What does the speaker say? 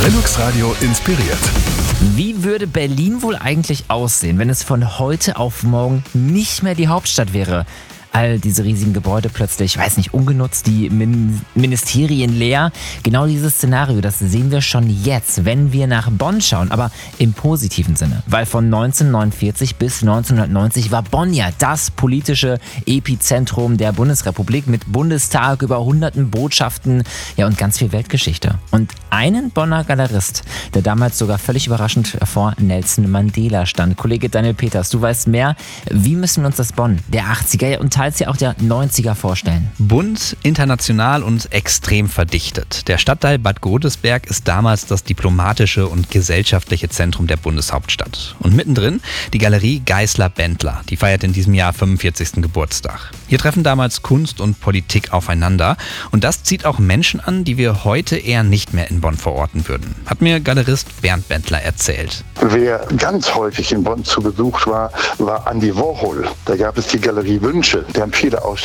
Relux Radio inspiriert. Wie würde Berlin wohl eigentlich aussehen, wenn es von heute auf morgen nicht mehr die Hauptstadt wäre? All diese riesigen Gebäude plötzlich, ungenutzt, die Ministerien leer. Genau dieses Szenario, das sehen wir schon jetzt, wenn wir nach Bonn schauen, aber im positiven Sinne. Weil von 1949 bis 1990 war Bonn ja das politische Epizentrum der Bundesrepublik mit Bundestag, über hunderten Botschaften, und ganz viel Weltgeschichte. Und einen Bonner Galerist, der damals sogar völlig überraschend vor Nelson Mandela stand. Kollege Daniel Peters, du weißt mehr. Wie müssen wir uns das Bonn der 80er und teils ja auch der 90er vorstellen? Bunt, international und extrem verdichtet. Der Stadtteil Bad Godesberg ist damals das diplomatische und gesellschaftliche Zentrum der Bundeshauptstadt. Und mittendrin die Galerie Geisler-Bendler. Die feiert in diesem Jahr 45. Geburtstag. Hier treffen damals Kunst und Politik aufeinander. Und das zieht auch Menschen an, die wir heute eher nicht mehr in Bonn verorten würden. Hat mir Galerist Bernd Bendler erzählt. Wer ganz häufig in Bonn zu Besuch war Andy Warhol. Da gab es die Galerie Wünsche. Der haben viele Ausstellungen